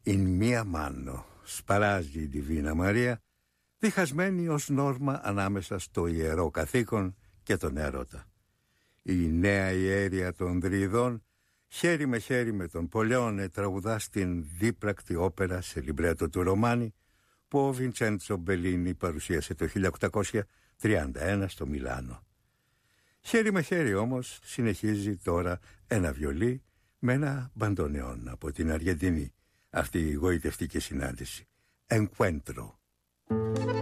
«In mia mano» σπαράζει η Ντιβίνα Μαρία, διχασμένη ως νόρμα ανάμεσα στο ιερό καθήκον και τον έρωτα. Η νέα ιέρια των Δρυδών, χέρι με χέρι με τον Πολεόνε, τραγουδά στην δίπρακτη όπερα σε λιμπρέτο του Ρωμάνι που ο Βιντσέντσο Μπελίνι παρουσίασε το 1831 στο Μιλάνο. Χέρι με χέρι όμως συνεχίζει τώρα ένα βιολί με ένα μπαντονεόν από την Αργεντινή, αυτή η γοητευτική συνάντηση. Encuentro.